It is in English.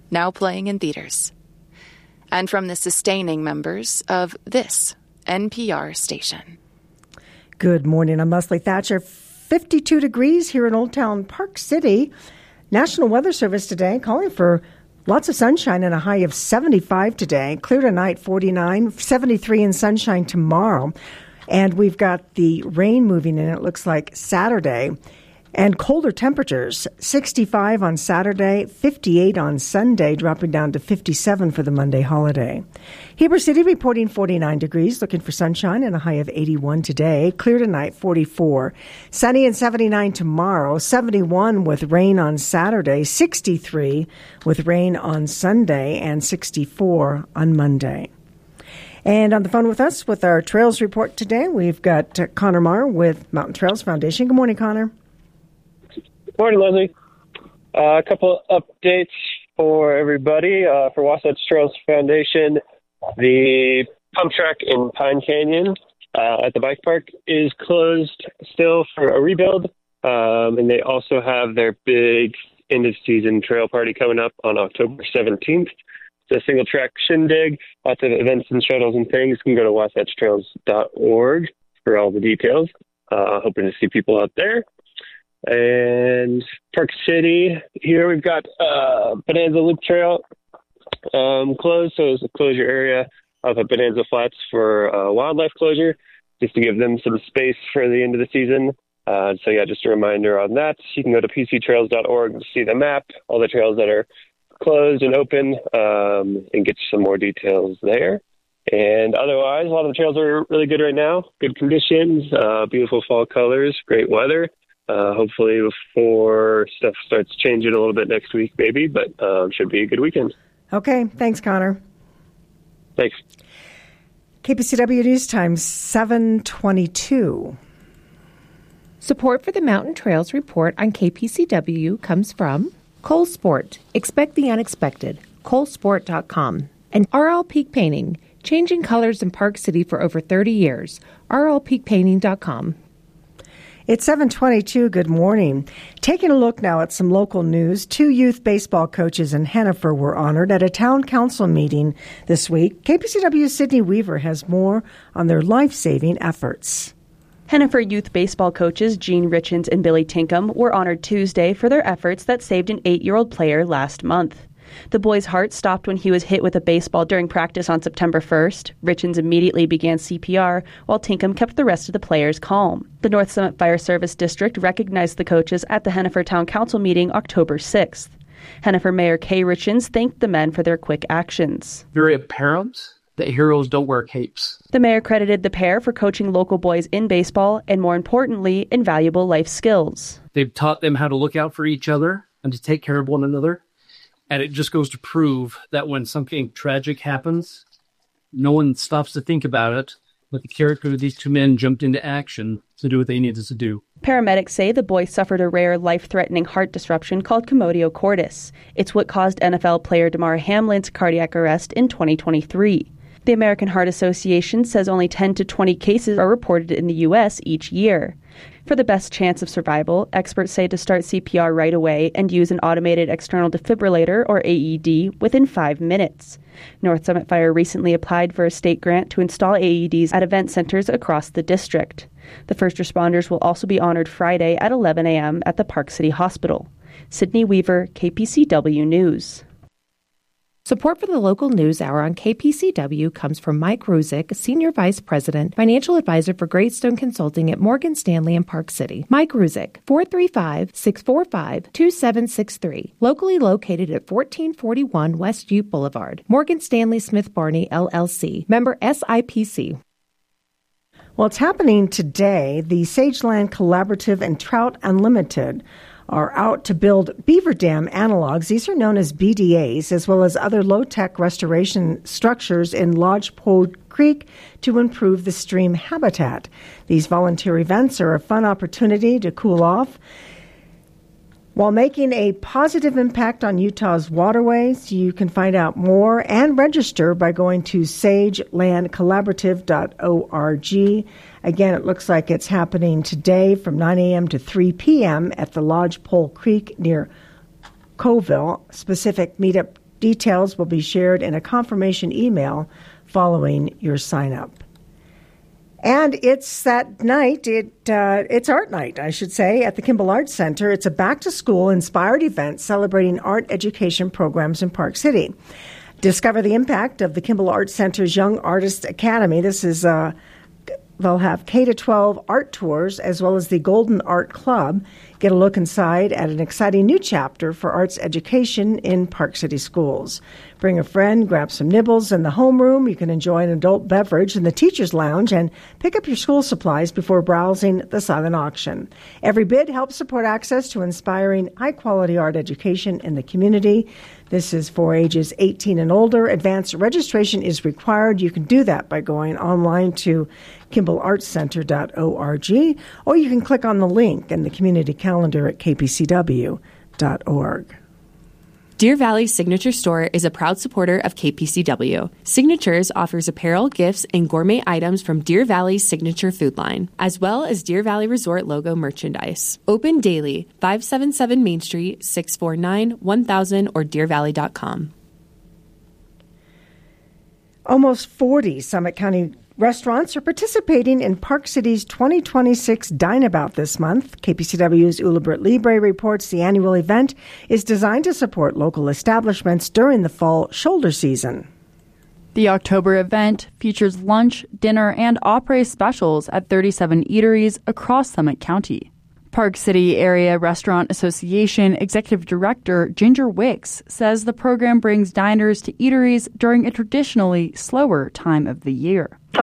now playing in theaters. And from the sustaining members of this NPR station. Good morning. I'm Leslie Thatcher. 52 degrees here in Old Town Park City. National Weather Service today calling for lots of sunshine and a high of 75 today. Clear tonight, 49, 73 in sunshine tomorrow. And we've got the rain moving in, it looks like, Saturday. And colder temperatures, 65 on Saturday, 58 on Sunday, dropping down to 57 for the Monday holiday. Heber City reporting 49 degrees, looking for sunshine and a high of 81 today. Clear tonight, 44. Sunny and 79 tomorrow, 71 with rain on Saturday, 63 with rain on Sunday, and 64 on Monday. And on the phone with us with our Trails report today, we've got Connor Marr with Mountain Trails Foundation. Good morning, Connor. Morning, Leslie. A couple updates for everybody. For Wasatch Trails Foundation, the pump track in Pine Canyon at the bike park is closed still for a rebuild. And they also have their big end-of-season trail party coming up on October 17th. It's a single-track shindig, lots of events and shuttles and things. You can go to wasatchtrails.org for all the details. Hoping to see people out there. And Park City, here we've got Bonanza Loop Trail closed, so it's a closure area up at Bonanza Flats for wildlife closure, just to give them some space for the end of the season. So yeah, just a reminder on that. You can go to pctrails.org to see the map, all the trails that are closed and open, and get some more details there. And otherwise, a lot of the trails are really good right now. Good conditions, beautiful fall colors, great weather. Hopefully before stuff starts changing a little bit next week, maybe, but should be a good weekend. Okay. Thanks, Connor. Thanks. KPCW News Time, 7:22. Support for the Mountain Trails report on KPCW comes from Cole Sport. Expect the unexpected. ColeSport.com. And RL Peak Painting. Changing colors in Park City for over 30 years. RLPeakPainting.com. It's 7:22. Good morning. Taking a look now at some local news. 2 youth baseball coaches in Hennifer were honored at a town council meeting this week. KPCW's Sydney Weaver has more on their life-saving efforts. Hennifer youth baseball coaches Gene Richens and Billy Tinkham were honored Tuesday for their efforts that saved an 8-year-old player last month. The boy's heart stopped when he was hit with a baseball during practice on September 1st. Richens immediately began CPR, while Tinkham kept the rest of the players calm. The North Summit Fire Service District recognized the coaches at the Hennifer Town Council meeting October 6th. Hennifer Mayor Kay Richens thanked the men for their quick actions. Very apparent that heroes don't wear capes. The mayor credited the pair for coaching local boys in baseball and, more importantly, invaluable life skills. They've taught them how to look out for each other and to take care of one another. And it just goes to prove that when something tragic happens, no one stops to think about it. But the character of these 2 men jumped into action to do what they needed to do. Paramedics say the boy suffered a rare life-threatening heart disruption called commodio cordis. It's what caused NFL player Damar Hamlin's cardiac arrest in 2023. The American Heart Association says only 10 to 20 cases are reported in the U.S. each year. For the best chance of survival, experts say to start CPR right away and use an automated external defibrillator, or AED, within 5 minutes. North Summit Fire recently applied for a state grant to install AEDs at event centers across the district. The first responders will also be honored Friday at 11 a.m. at the Park City Hospital. Sydney Weaver, KPCW News. Support for the local news hour on KPCW comes from Mike Ruzick, Senior Vice President, Financial Advisor for Greystone Consulting at Morgan Stanley in Park City. Mike Ruzick, 435-645-2763. Locally located at 1441 West Ute Boulevard. Morgan Stanley Smith Barney, LLC. Member SIPC. Well, it's happening today. The Sageland Collaborative and Trout Unlimited are out to build beaver dam analogs. These are known as BDAs, as well as other low-tech restoration structures in Lodgepole Creek to improve the stream habitat. These volunteer events are a fun opportunity to cool off while making a positive impact on Utah's waterways. You can find out more and register by going to sagelandcollaborative.org. Again, it looks like it's happening today from 9 a.m. to 3 p.m. at the Lodgepole Creek near Coville. Specific meetup Details will be shared in a confirmation email following your sign-up. And it's that night, it's art night, I should say, at the Kimball Arts Center. It's a back-to-school inspired event celebrating art education programs in Park City. Discover the impact of the Kimball Arts Center's Young Artists Academy. This is they'll have K-12 art tours as well as the Golden Art Club. Get a look inside at an exciting new chapter for arts education in Park City schools. Bring a friend, grab some nibbles in the homeroom. You can enjoy an adult beverage in the teacher's lounge and pick up your school supplies before browsing the silent auction. Every bid helps support access to inspiring, high-quality art education in the community. This is for ages 18 and older. Advanced registration is required. You can do that by going online to KimballArtsCenter.org, or you can click on the link in the community calendar at kpcw.org. Deer Valley Signature Store is a proud supporter of KPCW. Signatures offers apparel, gifts, and gourmet items from Deer Valley's signature food line, as well as Deer Valley Resort logo merchandise. Open daily, 577 Main Street, 649-1000 or deervalley.com. Almost 40 Summit County restaurants are participating in Park City's 2026 Dine-About this month. KPCW's Ula Britt Libre reports the annual event is designed to support local establishments during the fall shoulder season. The October event features lunch, dinner, and après specials at 37 eateries across Summit County. Park City Area Restaurant Association Executive Director Ginger Wicks says the program brings diners to eateries during a traditionally slower time of the year.